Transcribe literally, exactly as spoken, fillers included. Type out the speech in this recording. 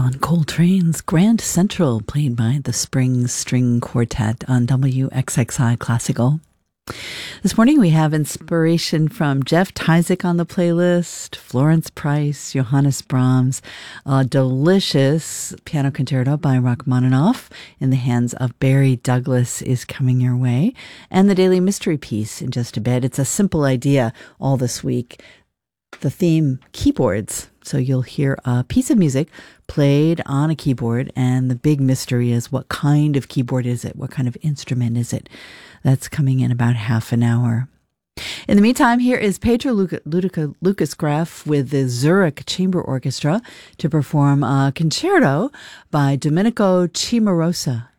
John Coltrane's Grand Central, played by the Spring String Quartet on W X X I Classical. This morning we have inspiration from Jeff Tyzik on the playlist, Florence Price, Johannes Brahms, a delicious piano concerto by Rachmaninoff in the hands of Barry Douglas is coming your way, and the Daily Mystery Piece in just a bit. It's a simple idea all this week. The theme, keyboards. So you'll hear a piece of music played on a keyboard, and the big mystery is what kind of keyboard is it? What kind of instrument is it? That's coming in about half an hour. In the meantime, here is Pedro Luca, Lucas Graf with the Zurich Chamber Orchestra to perform a concerto by Domenico Cimarosa.